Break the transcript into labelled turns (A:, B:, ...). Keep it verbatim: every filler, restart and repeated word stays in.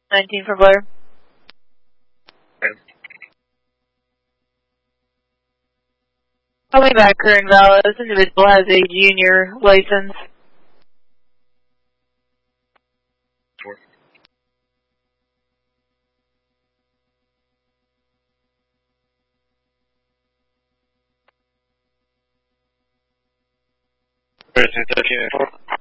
A: nineteen for Blair. Call me back, current valid. This individual has a junior license.
B: thirteen, thirteen, and four.